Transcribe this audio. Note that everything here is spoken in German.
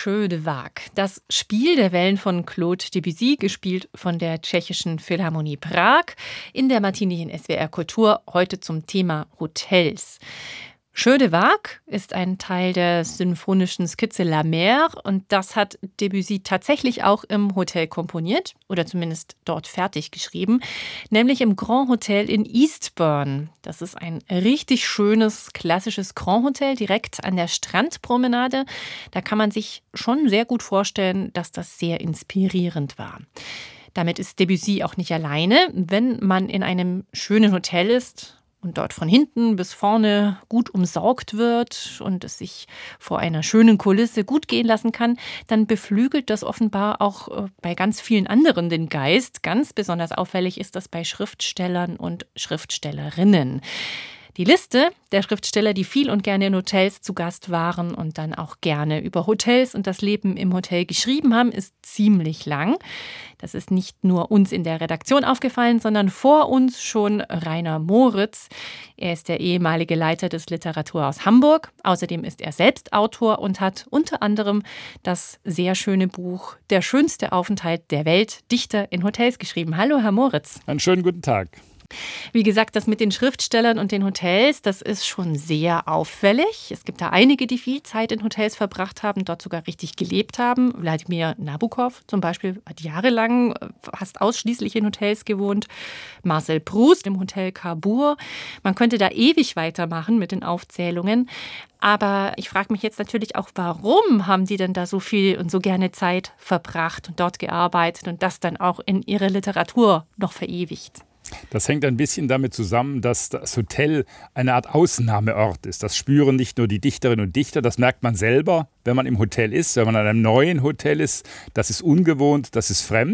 Jeu de Vague, das Spiel der Wellen von Claude Debussy, gespielt von der Tschechischen Philharmonie Prag, in der Matinee in SWR Kultur, heute zum Thema Hotels. Jeu de Vague ist ein Teil der symphonischen Skizze La Mer und das hat Debussy tatsächlich auch im Hotel komponiert oder zumindest dort fertig geschrieben, nämlich im Grand Hotel in Eastbourne. Das ist ein richtig schönes, klassisches Grand Hotel direkt an der Strandpromenade. Da kann man sich schon sehr gut vorstellen, dass das sehr inspirierend war. Damit ist Debussy auch nicht alleine. Wenn man in einem schönen Hotel ist und dort von hinten bis vorne gut umsorgt wird und es sich vor einer schönen Kulisse gut gehen lassen kann, dann beflügelt das offenbar auch bei ganz vielen anderen den Geist. Ganz besonders auffällig ist das bei Schriftstellern und Schriftstellerinnen. Die Liste der Schriftsteller, die viel und gerne in Hotels zu Gast waren und dann auch gerne über Hotels und das Leben im Hotel geschrieben haben, ist ziemlich lang. Das ist nicht nur uns in der Redaktion aufgefallen, sondern vor uns schon Rainer Moritz. Er ist der ehemalige Leiter des Literaturhaus Hamburg. Außerdem ist er selbst Autor und hat unter anderem das sehr schöne Buch Der schönste Aufenthalt der Welt, Dichter in Hotels geschrieben. Hallo, Herr Moritz. Einen schönen guten Tag. Wie gesagt, das mit den Schriftstellern und den Hotels, das ist schon sehr auffällig. Es gibt da einige, die viel Zeit in Hotels verbracht haben, dort sogar richtig gelebt haben. Wladimir Nabokov zum Beispiel hat jahrelang fast ausschließlich in Hotels gewohnt. Marcel Proust im Hotel Cabourg. Man könnte da ewig weitermachen mit den Aufzählungen. Aber ich frage mich jetzt natürlich auch, warum haben die denn da so viel und so gerne Zeit verbracht und dort gearbeitet und das dann auch in ihrer Literatur noch verewigt? Das hängt ein bisschen damit zusammen, dass das Hotel eine Art Ausnahmeort ist. Das spüren nicht nur die Dichterinnen und Dichter, das merkt man selber, wenn man im Hotel ist, wenn man in einem neuen Hotel ist. Das ist ungewohnt, das ist fremd.